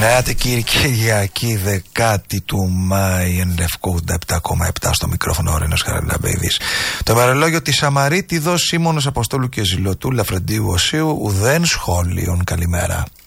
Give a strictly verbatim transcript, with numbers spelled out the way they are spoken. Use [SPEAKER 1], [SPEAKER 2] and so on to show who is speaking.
[SPEAKER 1] Νέα Κυριακή δεκάτη του Μάη, εν Λευκό ογδόντα επτά κόμμα επτά στο μικρόφωνο Ορένος Χαραλαμπέιδης. Το ημερολόγιο της Σαμαρίτιδος, Σίμωνος Αποστόλου και Ζηλωτού, Λαφρεντίου Οσίου, ουδέν σχόλιον. Καλημέρα.